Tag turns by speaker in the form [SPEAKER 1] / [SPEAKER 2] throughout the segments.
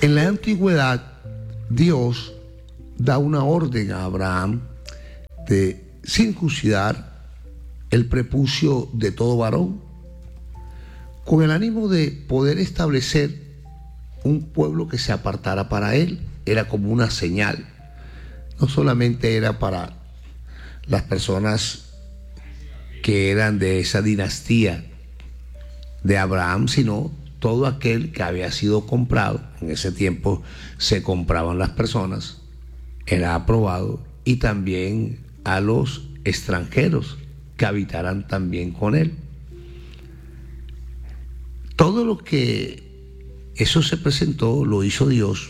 [SPEAKER 1] En la antigüedad, Dios da una orden a Abraham de circuncidar el prepucio de todo varón, con el ánimo de poder establecer un pueblo que se apartara para él. Era como una señal. No solamente era para las personas que eran de esa dinastía de Abraham, sino todo aquel que había sido comprado. En ese tiempo se compraban las personas, era aprobado, y también a los extranjeros que habitaran también con él. Todo lo que eso se presentó lo hizo Dios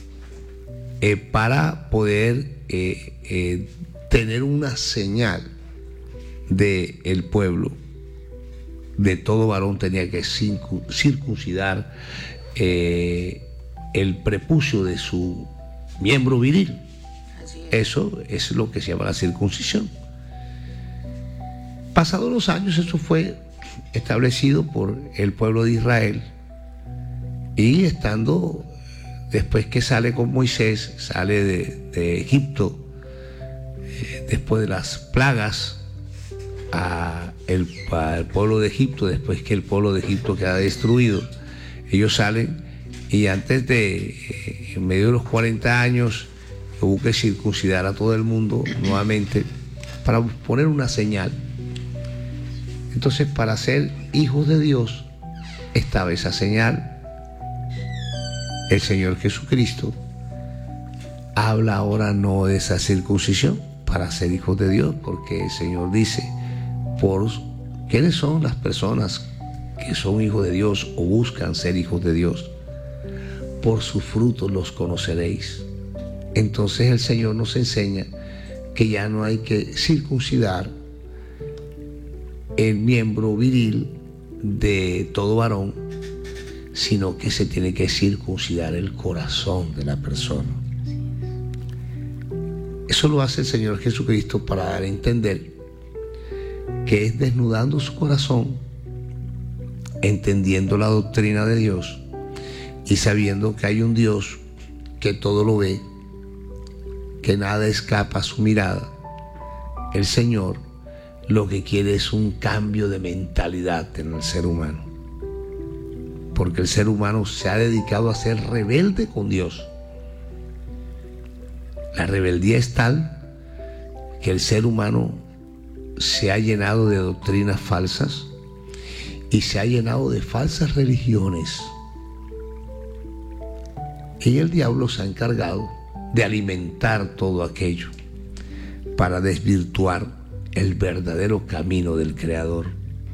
[SPEAKER 1] para poder tener una señal del pueblo. De todo varón tenía que circuncidar el prepucio de su miembro viril. Eso es lo que se llama la circuncisión. Pasados los años, eso fue establecido por el pueblo de Israel, y estando, después que sale con Moisés, sale de Egipto, después de las plagas, al pueblo de Egipto, después que el pueblo de Egipto queda destruido, ellos salen, y antes de, en medio de los 40 años, hubo que circuncidar a todo el mundo nuevamente para poner una señal. Entonces, para ser hijos de Dios estaba esa señal. El Señor Jesucristo habla ahora no de esa circuncisión para ser hijos de Dios, porque el Señor dice: ¿quiénes son las personas que son hijos de Dios o buscan ser hijos de Dios? Por sus frutos los conoceréis. Entonces el Señor nos enseña que ya no hay que circuncidar el miembro viril de todo varón, sino que se tiene que circuncidar el corazón de la persona. Eso lo hace el Señor Jesucristo para dar a entender que es desnudando su corazón, entendiendo la doctrina de Dios y sabiendo que hay un Dios que todo lo ve, que nada escapa a su mirada. El Señor lo que quiere es un cambio de mentalidad en el ser humano, porque el ser humano se ha dedicado a ser rebelde con Dios. La rebeldía es tal que el ser humano se ha llenado de doctrinas falsas y se ha llenado de falsas religiones, y el diablo se ha encargado de alimentar todo aquello para desvirtuar el verdadero camino del Creador.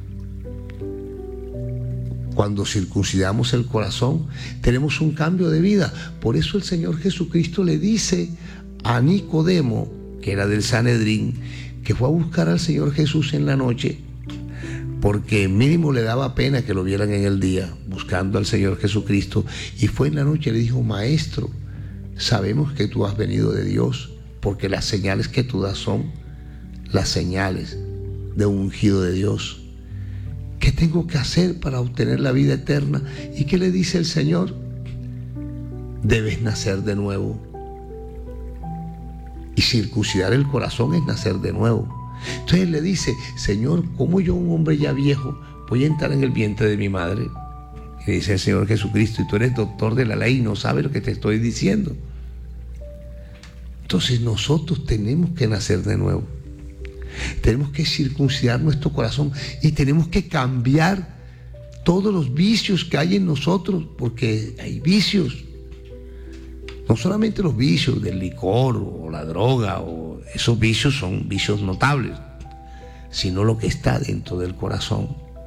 [SPEAKER 1] Cuando circuncidamos el corazón, tenemos un cambio de vida. Por eso el Señor Jesucristo le dice a Nicodemo, que era del Sanedrín, que fue a buscar al Señor Jesús en la noche, porque mínimo le daba pena que lo vieran en el día buscando al Señor Jesucristo, y fue en la noche y le dijo: Maestro, sabemos que tú has venido de Dios, porque las señales que tú das son las señales de un ungido de Dios. ¿Qué tengo que hacer para obtener la vida eterna? ¿Y qué le dice el Señor? Debes nacer de nuevo. Y circuncidar el corazón es nacer de nuevo. Entonces él le dice: Señor, ¿cómo yo, un hombre ya viejo, voy a entrar en el vientre de mi madre? Y dice el Señor Jesucristo: y tú eres doctor de la ley y no sabes lo que te estoy diciendo. Entonces nosotros tenemos que nacer de nuevo. Tenemos que circuncidar nuestro corazón y tenemos que cambiar todos los vicios que hay en nosotros, porque hay vicios. No solamente los vicios del licor o la droga, o esos vicios son vicios notables, sino lo que está dentro del corazón.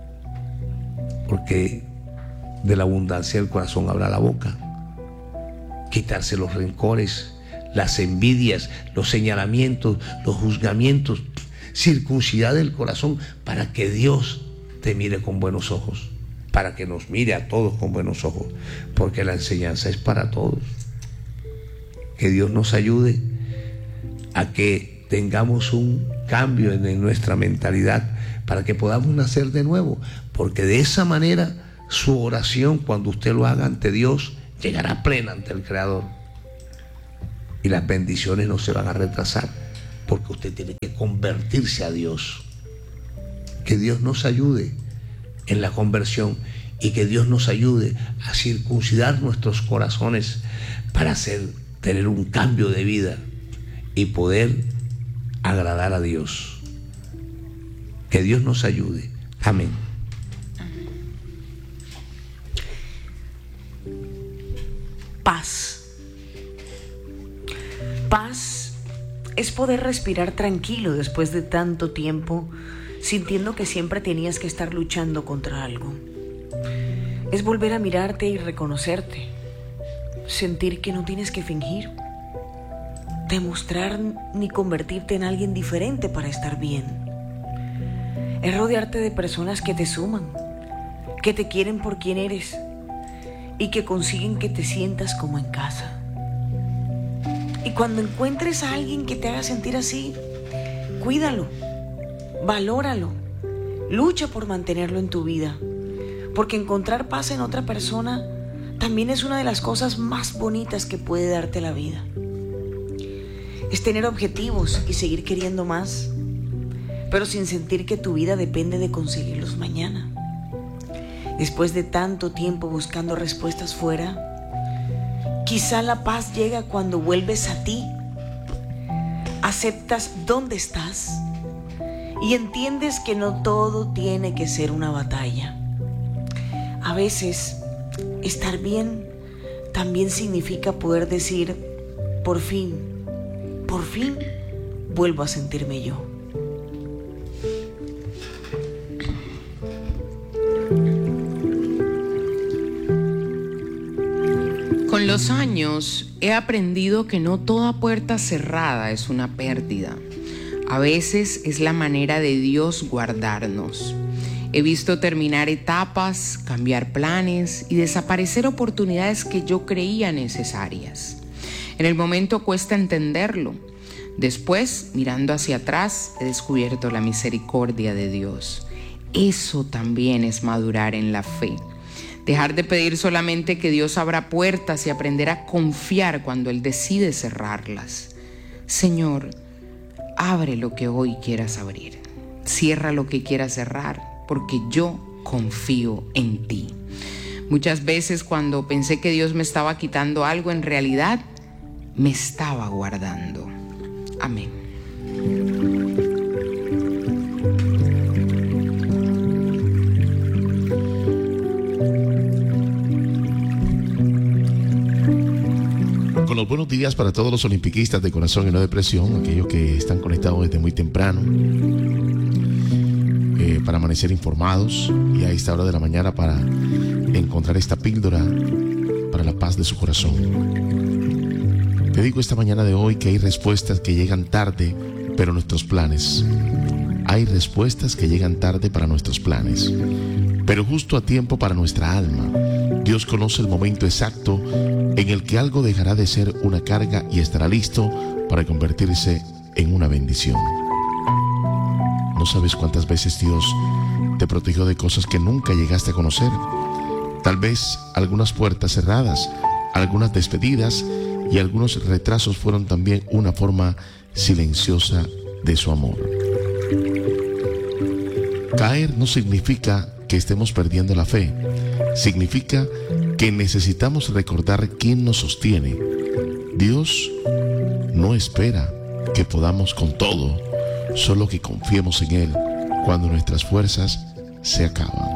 [SPEAKER 1] Porque de la abundancia del corazón habla la boca. Quitarse los rencores, las envidias, los señalamientos, los juzgamientos. Circuncidar el corazón para que Dios te mire con buenos ojos, para que nos mire a todos con buenos ojos, porque la enseñanza es para todos. Que Dios nos ayude a que tengamos un cambio en nuestra mentalidad para que podamos nacer de nuevo, porque de esa manera su oración, cuando usted lo haga ante Dios, llegará plena ante el Creador. Y las bendiciones no se van a retrasar, porque usted tiene que convertirse a Dios. Que Dios nos ayude en la conversión y que Dios nos ayude a circuncidar nuestros corazones para tener un cambio de vida y poder agradar a Dios. Que Dios nos ayude. Amén.
[SPEAKER 2] Paz. Paz es poder respirar tranquilo después de tanto tiempo, sintiendo que siempre tenías que estar luchando contra algo. Es volver a mirarte y reconocerte, sentir que no tienes que fingir, demostrar ni convertirte en alguien diferente para estar bien. Es rodearte de personas que te suman, que te quieren por quien eres y que consiguen que te sientas como en casa. Y cuando encuentres a alguien que te haga sentir así, cuídalo, valóralo, lucha por mantenerlo en tu vida, porque encontrar paz en otra persona también es una de las cosas más bonitas que puede darte la vida. Es tener objetivos y seguir queriendo más, pero sin sentir que tu vida depende de conseguirlos mañana. Después de tanto tiempo buscando respuestas fuera, quizá la paz llega cuando vuelves a ti, aceptas dónde estás y entiendes que no todo tiene que ser una batalla. A veces, estar bien también significa poder decir, por fin, vuelvo a sentirme yo.
[SPEAKER 3] Con los años he aprendido que no toda puerta cerrada es una pérdida. A veces es la manera de Dios guardarnos. He visto terminar etapas, cambiar planes y desaparecer oportunidades que yo creía necesarias. En el momento cuesta entenderlo. Después, mirando hacia atrás, he descubierto la misericordia de Dios. Eso también es madurar en la fe. Dejar de pedir solamente que Dios abra puertas y aprender a confiar cuando Él decide cerrarlas. Señor, abre lo que hoy quieras abrir. Cierra lo que quieras cerrar, porque yo confío en ti. Muchas veces cuando pensé que Dios me estaba quitando algo, en realidad me estaba guardando. Amén.
[SPEAKER 4] Con los buenos días para todos los olimpiquistas de corazón y no de presión, aquellos que están conectados desde muy temprano, para amanecer informados y a esta hora de la mañana para encontrar esta píldora para la paz de su corazón. Te digo esta mañana de hoy que hay respuestas que llegan tarde, pero nuestros planes. Hay respuestas que llegan tarde para nuestros planes, pero justo a tiempo para nuestra alma. Dios conoce el momento exacto en el que algo dejará de ser una carga y estará listo para convertirse en una bendición. No sabes cuántas veces Dios te protegió de cosas que nunca llegaste a conocer. Tal vez algunas puertas cerradas, algunas despedidas y algunos retrasos fueron también una forma silenciosa de su amor. Caer no significa que estemos perdiendo la fe. Significa que necesitamos recordar quién nos sostiene. Dios no espera que podamos con todo, solo que confiemos en Él cuando nuestras fuerzas se acaban.